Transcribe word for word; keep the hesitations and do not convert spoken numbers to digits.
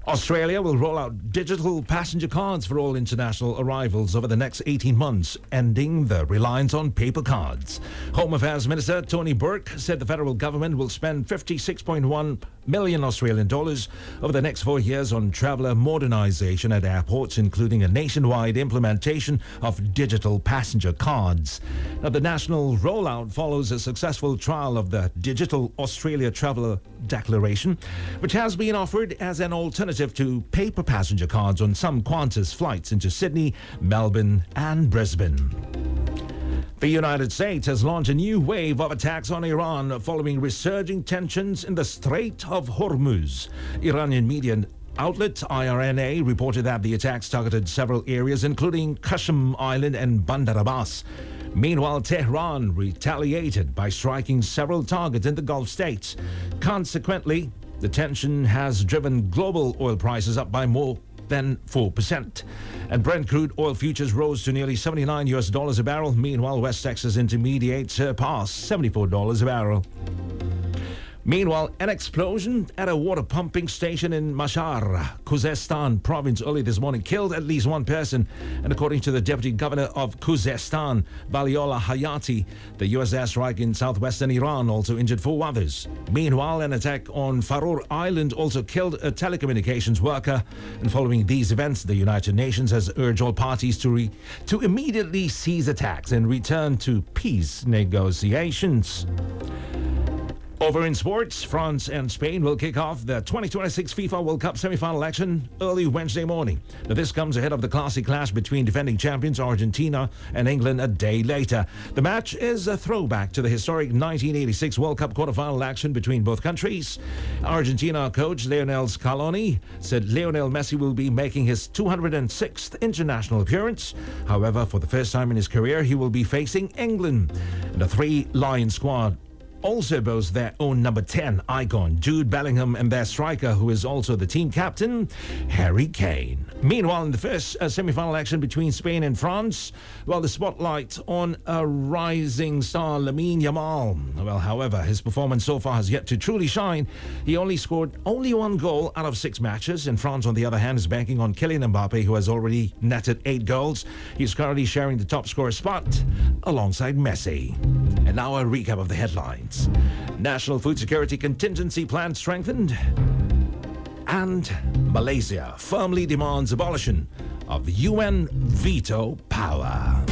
Australia will roll out digital passenger cards for all international arrivals over the next eighteen months, ending the reliance on paper cards. Home Affairs Minister Tony Burke said the federal government will spend fifty-six point one million Australian dollars over the next four years on traveller modernisation at airports, including a nationwide implementation of digital passenger cards. Now, the national rollout follows a successful trial of the Digital Australia Traveller Declaration, which has been offered as an alternative to paper passenger cards on some Qantas flights into Sydney, Melbourne and Brisbane. The United States has launched a new wave of attacks on Iran following resurging tensions in the Strait of Hormuz. Iranian media outlet I R N A reported that the attacks targeted several areas, including Qashm Island and Bandar Abbas. Meanwhile, Tehran retaliated by striking several targets in the Gulf states. Consequently, the tension has driven global oil prices up by more than four percent. And Brent crude oil futures rose to nearly seventy-nine U S dollars a barrel. Meanwhile, West Texas Intermediate surpassed seventy-four dollars a barrel. Meanwhile, an explosion at a water pumping station in Mashhad, Khuzestan province early this morning killed at least one person. And according to the Deputy Governor of Khuzestan, Valiola Hayati, the U S airstrike in southwestern Iran also injured four others. Meanwhile, an attack on Faroe Island also killed a telecommunications worker. And following these events, the United Nations has urged all parties to, re- to immediately cease attacks and return to peace negotiations. Over in sports, France and Spain will kick off the twenty twenty-six FIFA World Cup semi-final action early Wednesday morning. Now, this comes ahead of the classic clash between defending champions Argentina and England a day later. The match is a throwback to the historic nineteen eighty-six World Cup quarter-final action between both countries. Argentina coach Lionel Scaloni said Lionel Messi will be making his two hundred sixth international appearance. However, for the first time in his career, he will be facing England. The three Lion squad also boasts their own number ten icon, Jude Bellingham, and their striker, who is also the team captain, Harry Kane. Meanwhile, in the first uh, semi-final action between Spain and France, well, the spotlight on a rising star, Lamine Yamal. Well, however, his performance so far has yet to truly shine. He only scored only one goal out of six matches, and France, on the other hand, is banking on Kylian Mbappe, who has already netted eight goals. He's currently sharing the top scorer spot alongside Messi. And now a recap of the headlines. National Food Security Contingency Plan strengthened, and Malaysia firmly demands abolition of the U N veto power.